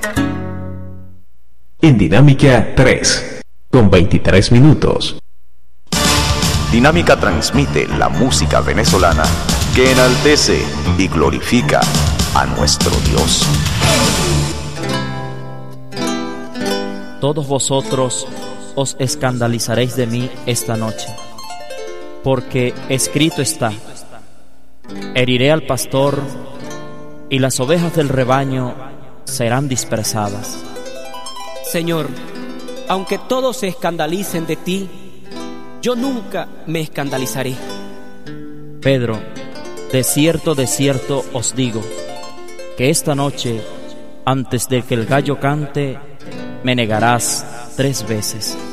En Dinámica 3, con 23 minutos. Dinámica transmite la música venezolana que enaltece y glorifica a nuestro Dios. Todos vosotros os escandalizaréis de mí esta noche, porque escrito está: heriré al pastor y las ovejas del rebaño serán dispersadas. Señor, aunque todos se escandalicen de ti, yo nunca me escandalizaré. Pedro, de cierto os digo, que esta noche, antes de que el gallo cante, me negarás 3 veces.